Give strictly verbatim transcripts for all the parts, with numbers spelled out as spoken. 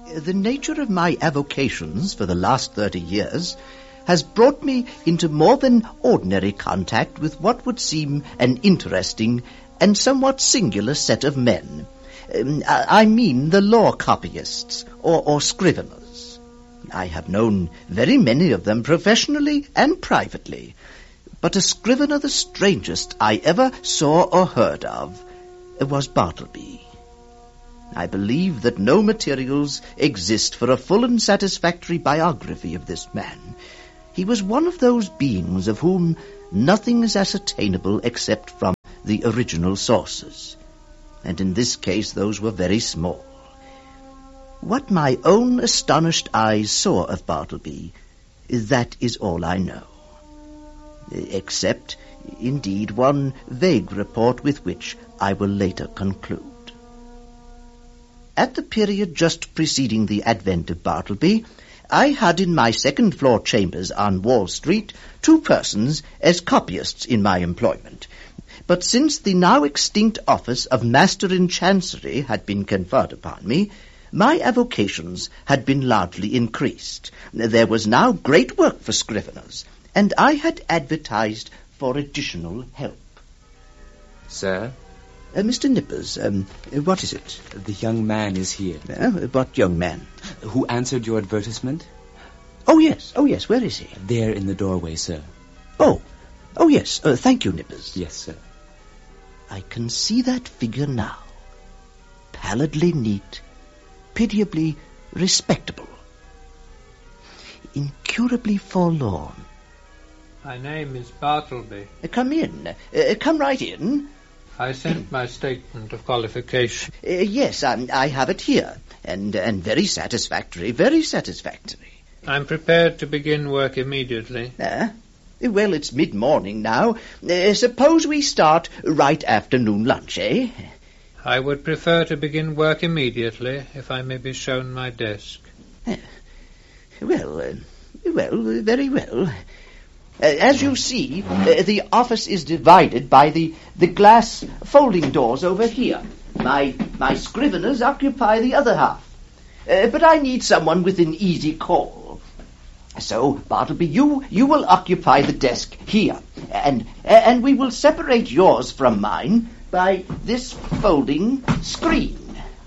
The nature of my avocations for the last thirty years has brought me into more than ordinary contact with what would seem an interesting and somewhat singular set of men. Um, I mean the law copyists, or, or scriveners. I have known very many of them professionally and privately, but a scrivener the strangest I ever saw or heard of was Bartleby. I believe that no materials exist for a full and satisfactory biography of this man. He was one of those beings of whom nothing is ascertainable except from the original sources, and in this case those were very small. What my own astonished eyes saw of Bartleby, that is all I know, except, indeed, one vague report with which I will later conclude. At the period just preceding the advent of Bartleby, I had in my second-floor chambers on Wall Street two persons as copyists in my employment. But since the now extinct office of Master in Chancery had been conferred upon me, my avocations had been largely increased. There was now great work for scriveners, and I had advertised for additional help. Sir? Uh, Mister Nippers, um, what is it? The young man is here. Uh, what young man? Who answered your advertisement? Oh, yes. Oh, yes. Where is he? There in the doorway, sir. Oh. Oh, yes. Uh, thank you, Nippers. Yes, sir. I can see that figure now. Pallidly neat, pitiably respectable, incurably forlorn. My name is Bartleby. Uh, come in. Uh, come right in. I sent my statement of qualification. Uh, yes, um, I have it here, and and very satisfactory, very satisfactory. I'm prepared to begin work immediately. Uh, well, it's mid-morning now. Uh, suppose we start right after noon lunch, eh? I would prefer to begin work immediately, if I may be shown my desk. Uh, well, uh, well, very well. Uh, as you see, uh, the office is divided by the, the glass folding doors over here. My, my scriveners occupy the other half. Uh, but I need someone with an easy call. So, Bartleby, you, you will occupy the desk here, and, and we will separate yours from mine by this folding screen.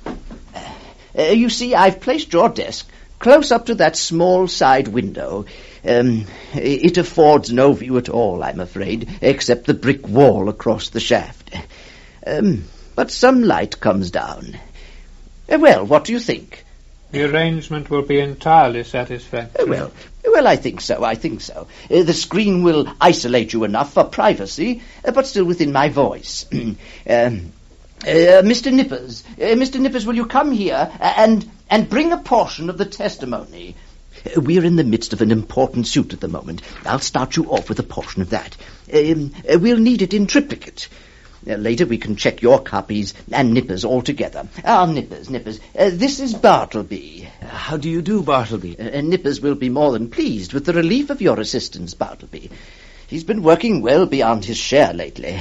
Uh, you see, I've placed your desk close up to that small side window. Um, it affords no view at all, I'm afraid, except the brick wall across the shaft. Um, but some light comes down. Uh, well, what do you think? The arrangement will be entirely satisfactory. Uh, well, well, I think so, I think so. Uh, the screen will isolate you enough for privacy, uh, but still within my voice. um, uh, Mister Nippers, uh, Mister Nippers, will you come here and, and bring a portion of the testimony? Uh, we're in the midst of an important suit at the moment. I'll start you off with a portion of that. Um, uh, we'll need it in triplicate. Uh, later we can check your copies and Nippers all together. Ah, Nippers, Nippers, uh, this is Bartleby. How do you do, Bartleby? Uh, and Nippers will be more than pleased with the relief of your assistance, Bartleby. He's been working well beyond his share lately.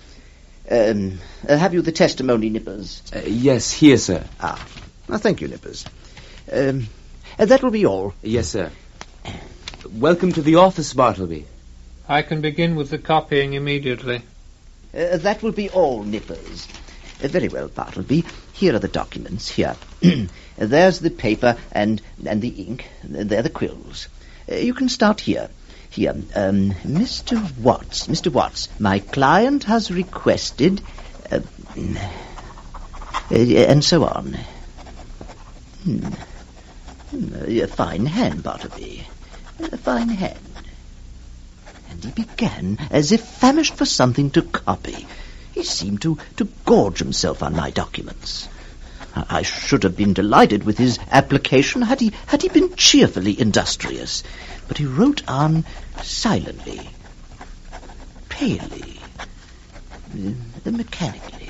Um, uh, have you the testimony, Nippers? Uh, yes, here, sir. Ah, well, thank you, Nippers. Um, uh, that will be all. Yes, sir. Welcome to the office, Bartleby. I can begin with the copying immediately. Uh, that will be all, Nippers. Uh, very well, Bartleby. Here are the documents. Here. There's the paper and, and the ink. They're the quills. Uh, you can start here. Here. Um, Mister Watts. Mister Watts, my client has requested... Uh, uh, and so on. Hmm. A fine hand, Bartleby. A fine hand. And he began as if famished for something to copy. He seemed to, to gorge himself on my documents. I should have been delighted with his application had he had he been cheerfully industrious. But he wrote on silently, palely, uh, mechanically.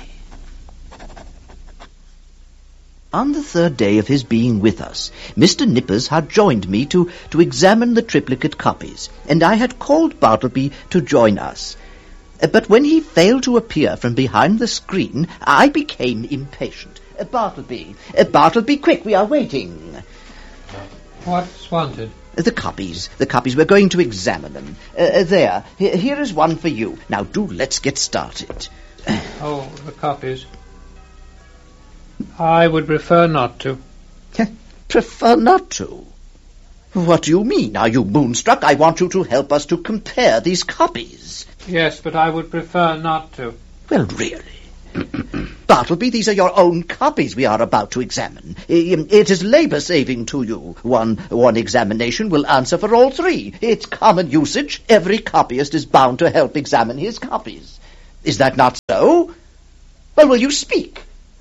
On the third day of his being with us, Mister Nippers had joined me to, to examine the triplicate copies, and I had called Bartleby to join us. Uh, but when he failed to appear from behind the screen, I became impatient. Uh, Bartleby, uh, Bartleby, quick, we are waiting. What's wanted? The copies. The copies. We're going to examine them. Uh, there. H- here is one for you. Now, do let's get started. Oh, the copies. I would prefer not to. Prefer not to? What do you mean? Are you moonstruck? I want you to help us to compare these copies. Yes, but I would prefer not to. Well, really? Bartleby, these are your own copies we are about to examine. It is labour-saving to you. One, one examination will answer for all three. It's common usage. Every copyist is bound to help examine his copies. Is that not so? Well, will you speak?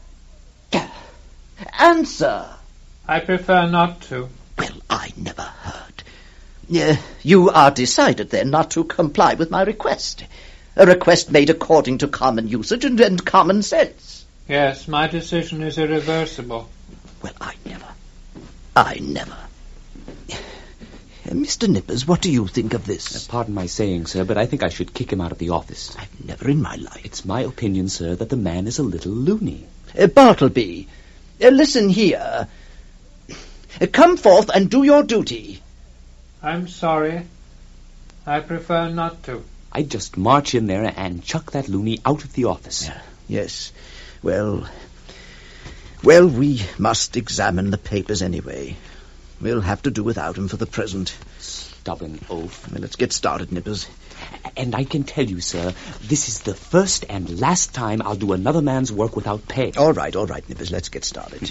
Answer. I prefer not to. Well, I never heard. Uh, you are decided, then, not to comply with my request. A request made according to common usage and, and common sense. Yes, my decision is irreversible. Well, I never. I never. Uh, Mister Nippers, what do you think of this? Uh, pardon my saying, sir, but I think I should kick him out of the office. I've never in my life. It's my opinion, sir, that the man is a little loony. Uh, Bartleby, uh, listen here. Uh, come forth and do your duty. I'm sorry. I prefer not to. I'd just march in there and chuck that loony out of the office. Yeah, yes. Well, well, we must examine the papers anyway. We'll have to do without him for the present. Stubborn oaf. Well, let's get started, Nippers. And I can tell you, sir, this is the first and last time I'll do another man's work without pay. All right, all right, Nippers, let's get started.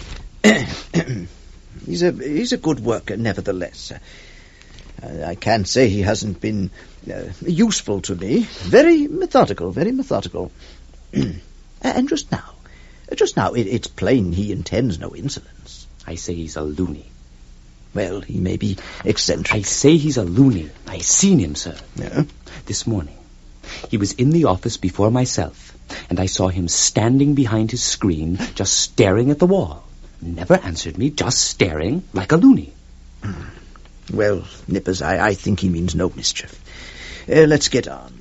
he's a he's a good worker, nevertheless. Uh, I can't say he hasn't been uh, useful to me. Very methodical, very methodical. And just now, just now, it, it's plain he intends no insolence. I say he's a loony. Well, he may be eccentric. I say he's a loony. I seen him, sir. Yeah? This morning. He was in the office before myself, and I saw him standing behind his screen, just staring at the wall. Never answered me, just staring like a loony. Well, Nippers, I, I think he means no mischief. Uh, let's get on.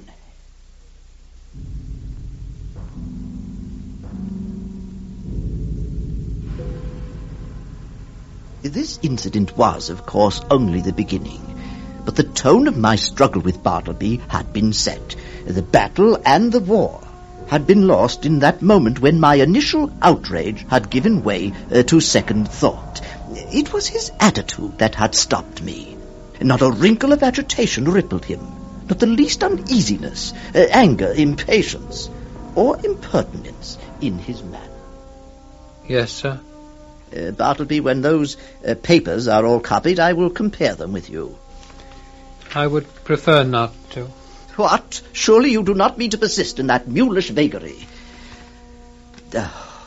This incident was, of course, only the beginning. But the tone of my struggle with Bartleby had been set. The battle and the war had been lost in that moment when my initial outrage had given way uh, to second thought. It was his attitude that had stopped me. Not a wrinkle of agitation rippled him, not the least uneasiness, uh, anger, impatience, or impertinence in his manner. Yes, sir. Uh, Bartleby, when those uh, papers are all copied, I will compare them with you. I would prefer not to. What? Surely you do not mean to persist in that mulish vagary. Oh.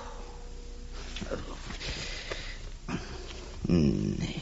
Oh. Mm.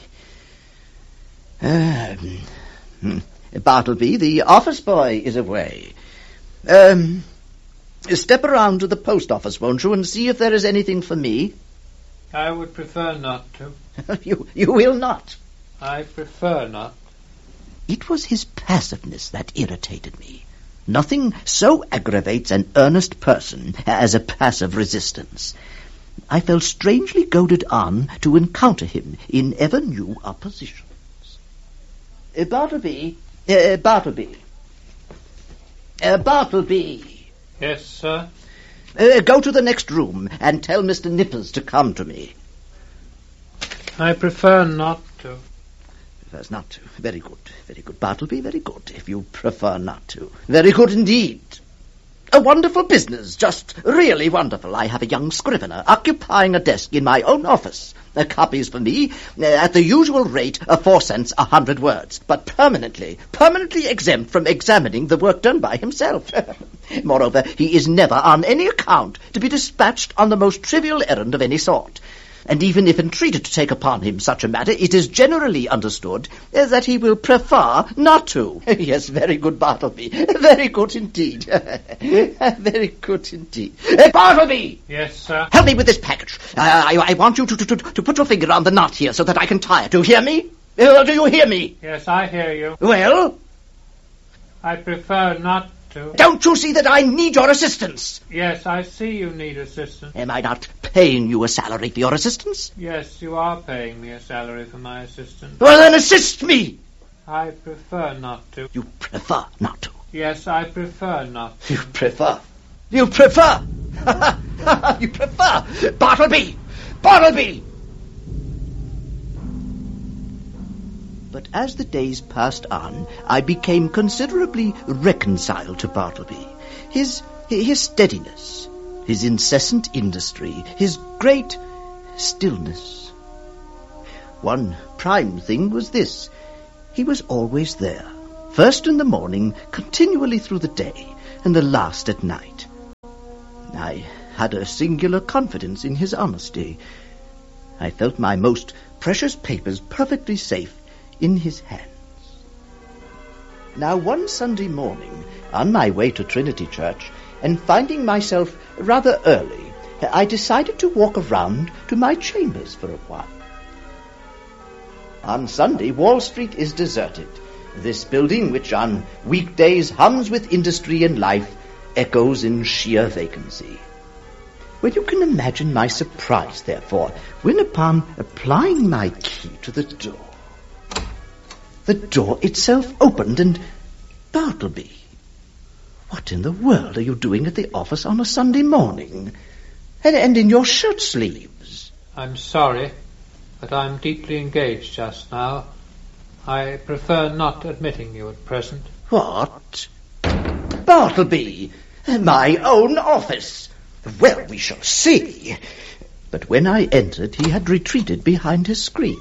Um, Bartleby, the office boy is away. Um, step around to the post office, won't you, and see if there is anything for me? I would prefer not to. you, you will not. I prefer not. It was his passiveness that irritated me. Nothing so aggravates an earnest person as a passive resistance. I felt strangely goaded on to encounter him in ever new oppositions. Uh, Bartleby, uh, Bartleby, uh, Bartleby. Yes, sir. Uh, go to the next room and tell Mister Nippers to come to me. I prefer not to. Prefers not to. Very good. Very good, Bartleby. Very good, if you prefer not to. Very good indeed. A wonderful business. Just really wonderful. I have a young scrivener occupying a desk in my own office. Uh, copies for me uh, at the usual rate of four cents a hundred words, but permanently, permanently exempt from examining the work done by himself. Moreover, he is never on any account to be dispatched on the most trivial errand of any sort. And even if entreated to take upon him such a matter, it is generally understood uh, that he will prefer not to. Yes, very good, Bartleby. Very good indeed. Very good indeed. Uh, Bartleby! Yes, sir. Help me with this package. Uh, I, I want you to, to, to, to put your finger on the knot here so that I can tie it. Do you hear me? Uh, do you hear me? Yes, I hear you. Well? I prefer not to. Don't you see that I need your assistance? Yes, I see you need assistance. Am I not paying you a salary for your assistance? Yes, you are paying me a salary for my assistance. Well, then assist me! I prefer not to. You prefer not to. Yes, I prefer not to. You prefer. You prefer. You prefer. Bartleby! Bartleby! But as the days passed on, I became considerably reconciled to Bartleby. His, his steadiness, his incessant industry, his great stillness. One prime thing was this. He was always there, first in the morning, continually through the day, and the last at night. I had a singular confidence in his honesty. I felt my most precious papers perfectly safe in his hands. Now, one Sunday morning, on my way to Trinity Church, and finding myself rather early, I decided to walk around to my chambers for a while. On Sunday, Wall Street is deserted. This building, which on weekdays hums with industry and life, echoes in sheer vacancy. Well, you can imagine my surprise, therefore, when upon applying my key to the door, the door itself opened, and Bartleby, what in the world are you doing at the office on a Sunday morning? And, and in your shirt sleeves? I'm sorry, but I'm deeply engaged just now. I prefer not admitting you at present. What? Bartleby! My own office! Well, we shall see. But when I entered, he had retreated behind his screen.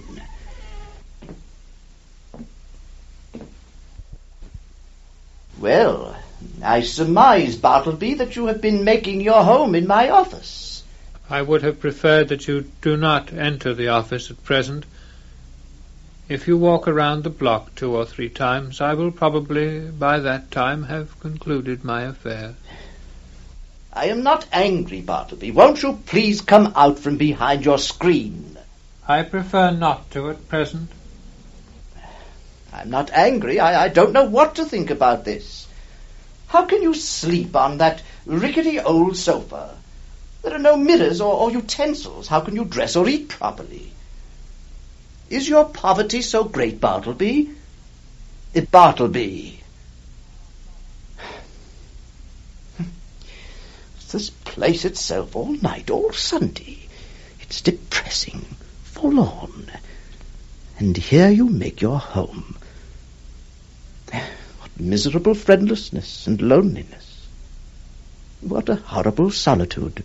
Well, I surmise, Bartleby, that you have been making your home in my office. I would have preferred that you do not enter the office at present. If you walk around the block two or three times, I will probably by that time have concluded my affair. I am not angry, Bartleby. Won't you please come out from behind your screen? I prefer not to at present. I'm not angry. I, I don't know what to think about this. How can you sleep on that rickety old sofa? There are no mirrors or, or utensils. How can you dress or eat properly? Is your poverty so great, Bartleby? Uh, Bartleby. It's this place itself all night, all Sunday. It's depressing, forlorn. And here you make your home. What miserable friendlessness and loneliness. What a horrible solitude.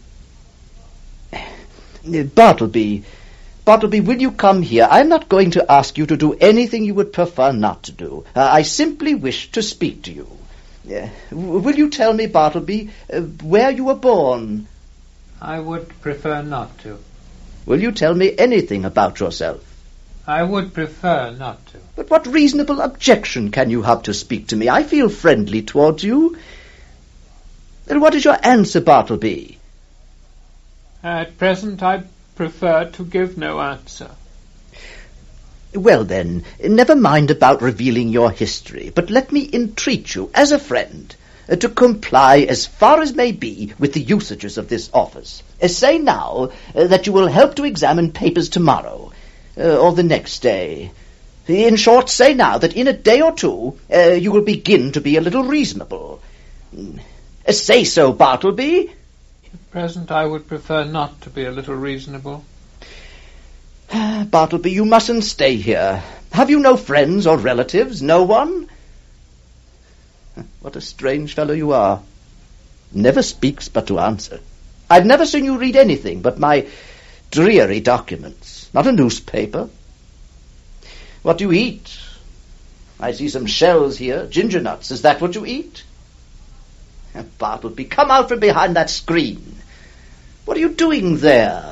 Bartleby, Bartleby, will you come here? I'm not going to ask you to do anything you would prefer not to do. Uh, I simply wish to speak to you. Uh, will you tell me, Bartleby, uh, where you were born? I would prefer not to. Will you tell me anything about yourself? I would prefer not to. But what reasonable objection can you have to speak to me? I feel friendly towards you. And what is your answer, Bartleby? At present, I prefer to give no answer. Well, then, never mind about revealing your history, but let me entreat you, as a friend, uh, to comply as far as may be with the usages of this office. Uh, say now uh, that you will help to examine papers tomorrow, uh, or the next day. In short, say now that in a day or two uh, you will begin to be a little reasonable. Uh, say so, Bartleby. At present, I would prefer not to be a little reasonable. Bartleby, you mustn't stay here. Have you no friends or relatives? No one? What a strange fellow you are. Never speaks but to answer. I've never seen you read anything but my dreary documents. Not a newspaper. What do you eat? I see some shells here, ginger nuts. Is that what you eat? Bartleby, come out from behind that screen. What are you doing there?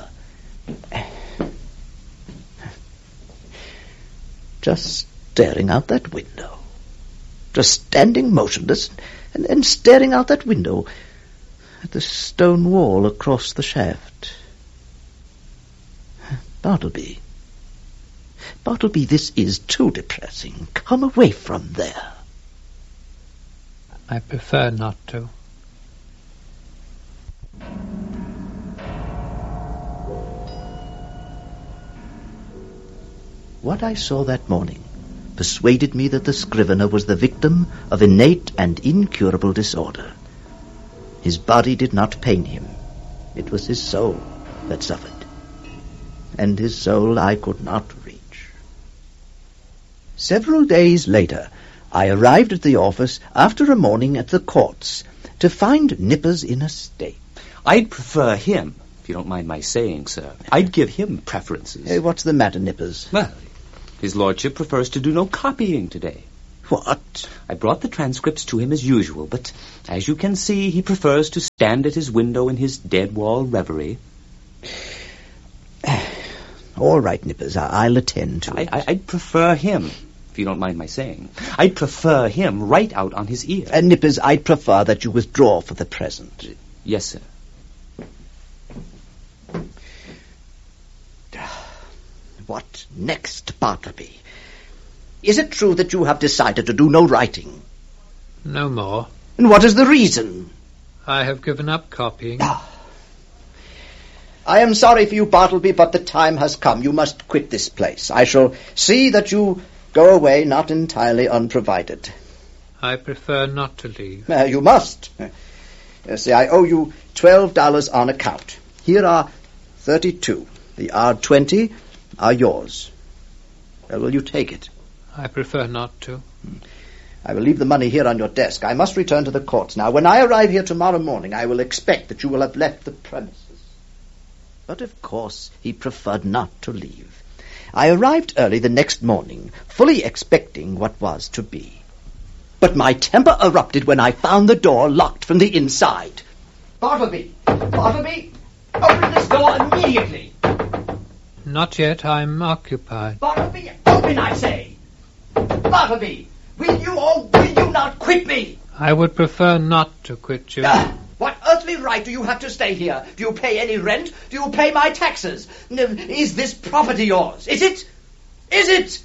Just staring out that window. Just standing motionless and, and staring out that window at the stone wall across the shaft. Bartleby. Bartleby, this is too depressing. Come away from there. I prefer not to. What I saw that morning persuaded me that the scrivener was the victim of innate and incurable disorder. His body did not pain him. It was his soul that suffered. And his soul I could not reach. Several days later, I arrived at the office after a morning at the courts to find Nippers in a state. I'd prefer him, if you don't mind my saying, sir. I'd give him preferences. Hey, what's the matter, Nippers? Well, his lordship prefers to do no copying today. What? I brought the transcripts to him as usual, but as you can see, he prefers to stand at his window in his dead-wall reverie. All right, Nippers, I- I'll attend to I- it. I- I'd prefer him, if you don't mind my saying. I'd prefer him right out on his ear. And Nippers, I'd prefer that you withdraw for the present. Yes, sir. What next, Bartleby? Is it true that you have decided to do no writing? No more. And what is the reason? I have given up copying. Ah. I am sorry for you, Bartleby, but the time has come. You must quit this place. I shall see that you go away not entirely unprovided. I prefer not to leave. Uh, you must. Uh, see, I owe you twelve dollars on account. Here are thirty-two. The odd twenty are yours. Uh, will you take it? I prefer not to. I will leave the money here on your desk. I must return to the courts now. When I arrive here tomorrow morning, I will expect that you will have left the premises. But of course he preferred not to leave. I arrived early the next morning, fully expecting what was to be. But my temper erupted when I found the door locked from the inside. Bartleby! Bartleby! Open this door immediately! Not yet. I'm occupied. Bartleby, open, I say! Bartleby, will you or will you not quit me? I would prefer not to quit you. Ah, what earthly right do you have to stay here? Do you pay any rent? Do you pay my taxes? N- Is this property yours? Is it? Is it?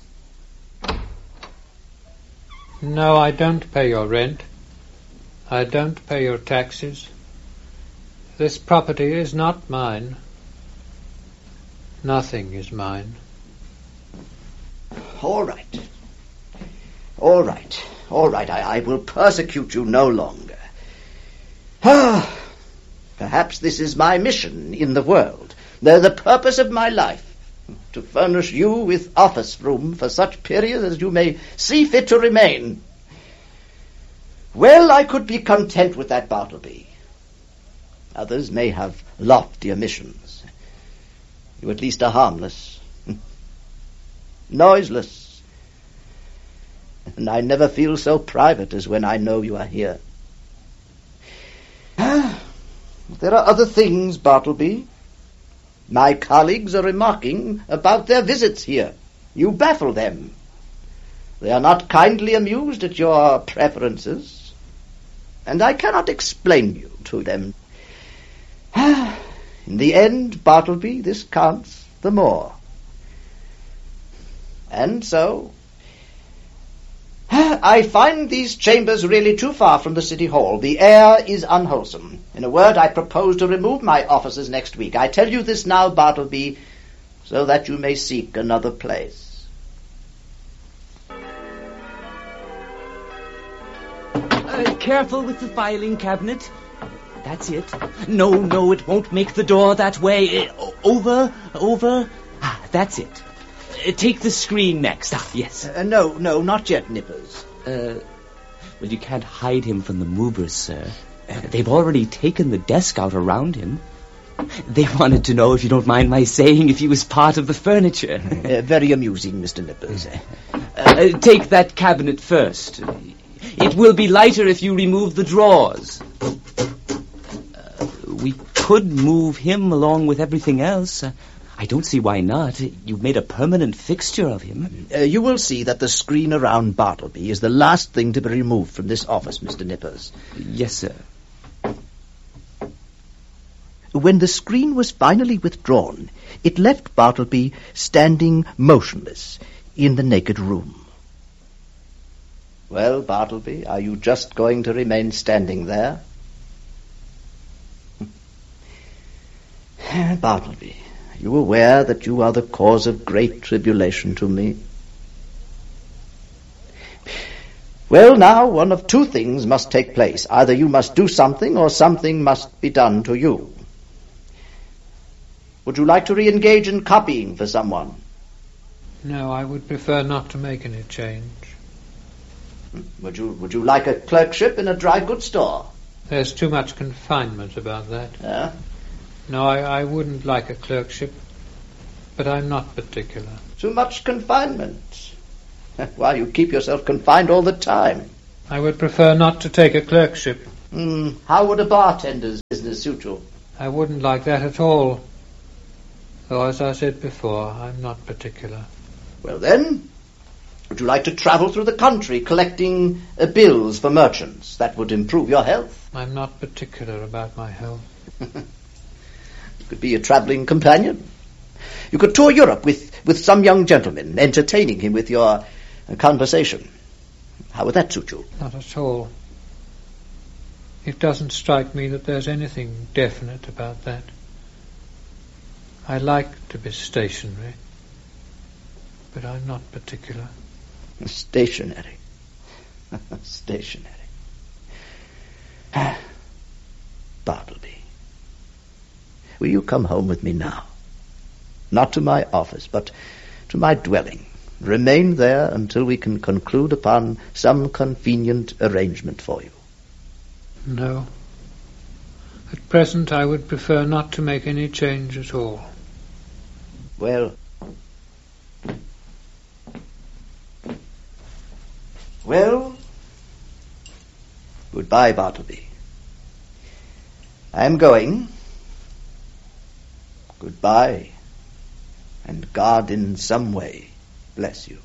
No, I don't pay your rent. I don't pay your taxes. This property is not mine. Nothing is mine. All right. All right. All right. I, I will persecute you no longer. Ah, perhaps this is my mission in the world. The, the purpose of my life. To furnish you with office room for such period as you may see fit to remain. Well, I could be content with that, Bartleby. Others may have loftier missions. You at least are harmless, noiseless, and I never feel so private as when I know you are here. There are other things, Bartleby. My colleagues are remarking about their visits here. You baffle them. They are not kindly amused at your preferences, and I cannot explain you to them. In the end, Bartleby, this counts the more. And so, I find these chambers really too far from the city hall. The air is unwholesome. In a word, I propose to remove my offices next week. I tell you this now, Bartleby, so that you may seek another place. Uh, careful with the filing cabinet. That's it. No, no, it won't make the door that way. Uh, over, over. Ah, that's it. Uh, take the screen next. Ah, yes. Uh, no, no, not yet, Nippers. Uh, well, you can't hide him from the movers, sir. Uh, they've already taken the desk out around him. They wanted to know, if you don't mind my saying, if he was part of the furniture. uh, very amusing, Mister Nippers. Uh, take that cabinet first. It will be lighter if you remove the drawers. Uh, we could move him along with everything else. Uh, I don't see why not. You've made a permanent fixture of him. Uh, you will see that the screen around Bartleby is the last thing to be removed from this office, Mister Nippers. Yes, sir. When the screen was finally withdrawn, it left Bartleby standing motionless in the naked room. Well, Bartleby, are you just going to remain standing there? Bartleby, are you aware that you are the cause of great tribulation to me? Well, now, one of two things must take place. Either you must do something, or something must be done to you. Would you like to re-engage in copying for someone? No, I would prefer not to make any change. Would you would you like a clerkship in a dry goods store? There's too much confinement about that. Yeah? No, I, I wouldn't like a clerkship, but I'm not particular. Too much confinement? Why, you keep yourself confined all the time. I would prefer not to take a clerkship. Mm, how would a bartender's business suit you? I wouldn't like that at all. Though, as I said before, I'm not particular. Well then, would you like to travel through the country collecting uh, bills for merchants? That would improve your health. I'm not particular about my health. You could be a travelling companion. You could tour Europe with, with some young gentleman, entertaining him with your uh, conversation. How would that suit you? Not at all. It doesn't strike me that there's anything definite about that. I like to be stationary, but I'm not particular. Stationary. Stationary. Bartleby, will you come home with me now? Not to my office, but to my dwelling. Remain there until we can conclude upon some convenient arrangement for you. No. At present, I would prefer not to make any change at all. Well... Well... Goodbye, Bartleby. I am going. Goodbye, and God in some way bless you.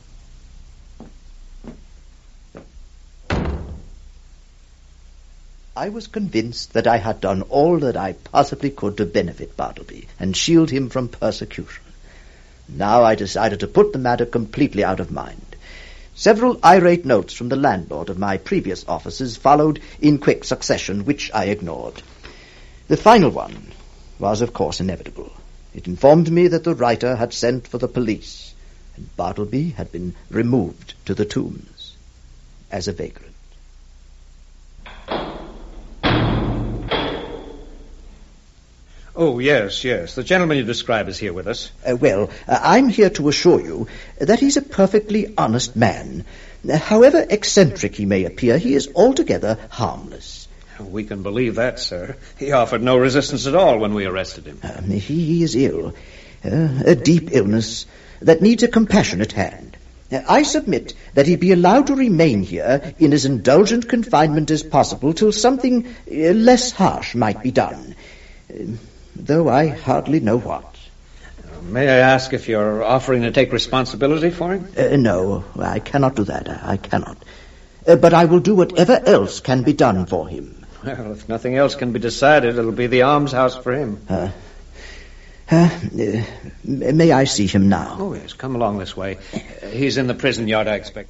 I was convinced that I had done all that I possibly could to benefit Bartleby and shield him from persecution. Now I decided to put the matter completely out of mind. Several irate notes from the landlord of my previous offices followed in quick succession, which I ignored. The final one was, of course, inevitable. It informed me that the writer had sent for the police, and Bartleby had been removed to the Tombs as a vagrant. Oh, yes, yes. The gentleman you describe is here with us. Uh, well, uh, I'm here to assure you that he's a perfectly honest man. Uh, however eccentric he may appear, he is altogether harmless. We can believe that, sir. He offered no resistance at all when we arrested him. Um, he, he is ill. Uh, a deep illness that needs a compassionate hand. Uh, I submit that he be allowed to remain here in as indulgent confinement as possible till something uh, less harsh might be done. Uh, though I hardly know what. Uh, may I ask if you're offering to take responsibility for him? Uh, no, I cannot do that. I, I cannot. Uh, but I will do whatever else can be done for him. Well, if nothing else can be decided, it'll be the almshouse for him. Uh, uh, uh, may I see him now? Oh, yes, come along this way. Uh, he's in the prison yard, I expect.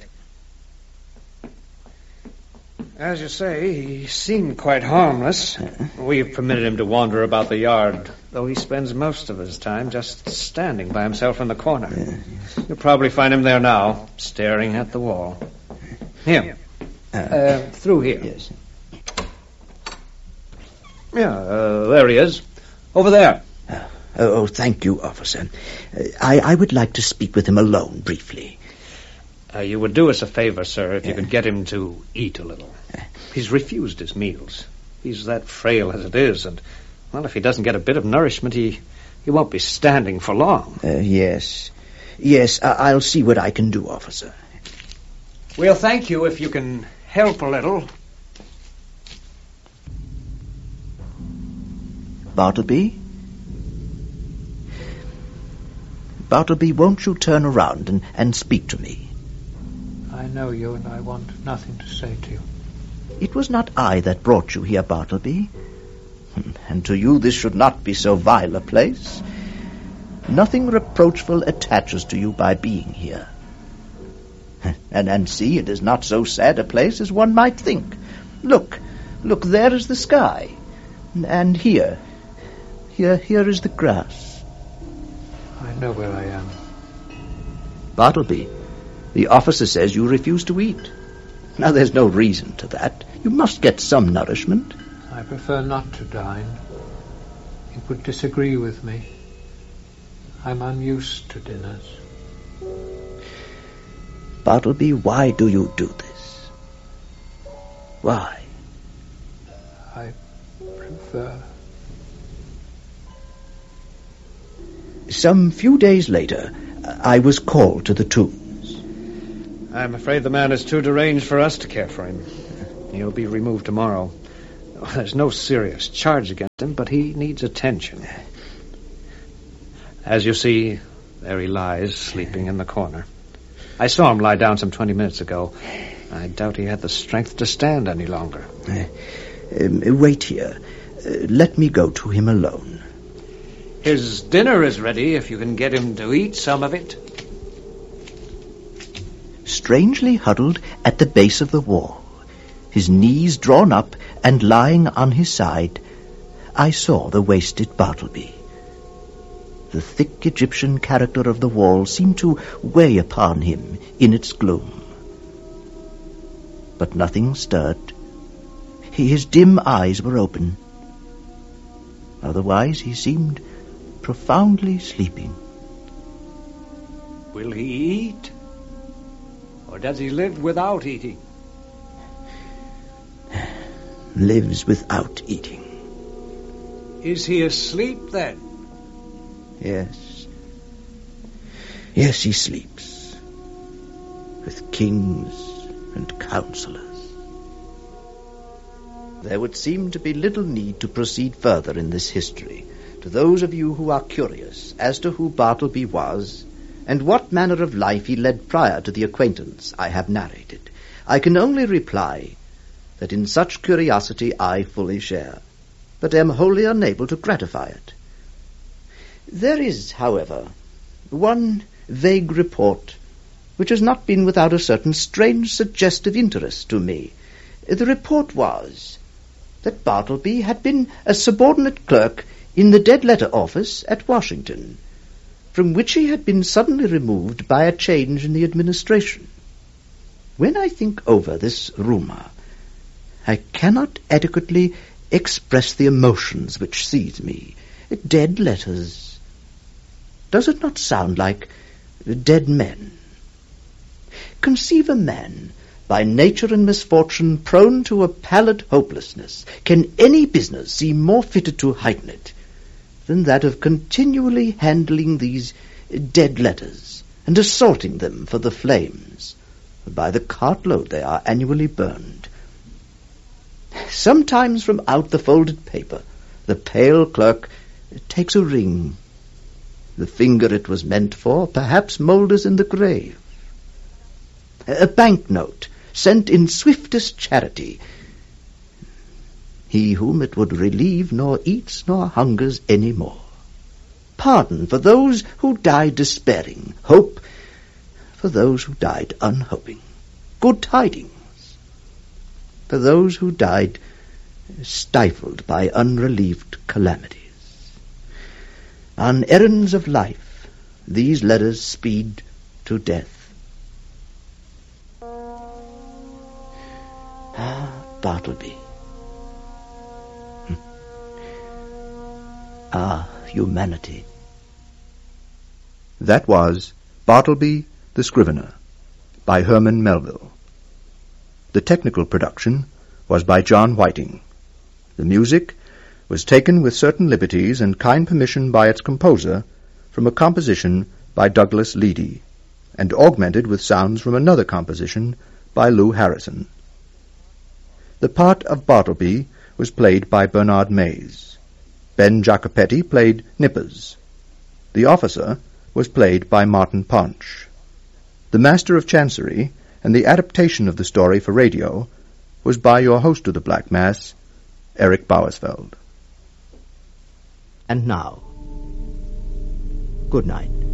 As you say, he seemed quite harmless. We've permitted him to wander about the yard, though he spends most of his time just standing by himself in the corner. Yes. You'll probably find him there now, staring at the wall. Him. Uh, uh, through here. Yes. Yeah, uh, there he is. Over there. Uh, oh, thank you, officer. Uh, I, I would like to speak with him alone, briefly. Uh, you would do us a favor, sir, if you could get him to eat a little. He's refused his meals. He's that frail as it is, and, well, if he doesn't get a bit of nourishment, he, he won't be standing for long. Uh, yes. Yes, I- I'll see what I can do, officer. We'll thank you if you can help a little. Bartleby? Bartleby, won't you turn around and, and speak to me? I know you, and I want nothing to say to you. It was not I that brought you here, Bartleby. And to you this should not be so vile a place. Nothing reproachful attaches to you by being here. And, and see, it is not so sad a place as one might think. Look, look, there is the sky. And here, here, here is the grass. I know where I am. Bartleby, the officer says you refuse to eat. Now, there's no reason to that. You must get some nourishment. I prefer not to dine. It would disagree with me. I'm unused to dinners. Bartleby, why do you do this? Why? I prefer... Some few days later, I was called to the Tombs. I'm afraid the man is too deranged for us to care for him. He'll be removed tomorrow. There's no serious charge against him, but he needs attention. As you see, there he lies, sleeping in the corner. I saw him lie down some twenty minutes ago. I doubt he had the strength to stand any longer. Uh, um, wait here. Uh, let me go to him alone. His dinner is ready, if you can get him to eat some of it. Strangely huddled at the base of the wall, his knees drawn up and lying on his side, I saw the wasted Bartleby. The thick Egyptian character of the wall seemed to weigh upon him in its gloom. But nothing stirred. His dim eyes were open. Otherwise, he seemed profoundly sleeping. Will he eat? Or does he live without eating? Lives without eating. Is he asleep, then? Yes. Yes, he sleeps. With kings and counselors. There would seem to be little need to proceed further in this history. To those of you who are curious as to who Bartleby was, and what manner of life he led prior to the acquaintance I have narrated, I can only reply that in such curiosity I fully share, but am wholly unable to gratify it. There is, however, one vague report which has not been without a certain strange suggestive interest to me. The report was that Bartleby had been a subordinate clerk in the dead letter office at Washington, from which he had been suddenly removed by a change in the administration. When I think over this rumor, I cannot adequately express the emotions which seize me. Dead letters. Does it not sound like dead men? Conceive a man, by nature and misfortune, prone to a pallid hopelessness. Can any business seem more fitted to heighten it than that of continually handling these dead letters and assaulting them for the flames? By the cartload they are annually burned. Sometimes from out the folded paper the pale clerk takes a ring. The finger it was meant for perhaps moulders in the grave. A banknote sent in swiftest charity. He whom it would relieve nor eats nor hungers any more. Pardon for those who died despairing. Hope for those who died unhoping. Good tidings for those who died stifled by unrelieved calamities. On errands of life, these letters speed to death. Ah, Bartleby. Ah, humanity. That was Bartleby the Scrivener by Herman Melville. The technical production was by John Whiting. The music was taken with certain liberties and kind permission by its composer from a composition by Douglas Leedy, and augmented with sounds from another composition by Lou Harrison. The part of Bartleby was played by Bernard Mays. Ben Jacopetti played Nippers. The officer was played by Martin Ponch. The Master of Chancery and the adaptation of the story for radio was by your host of the Black Mass, Eric Bowersfeld. And now, good night.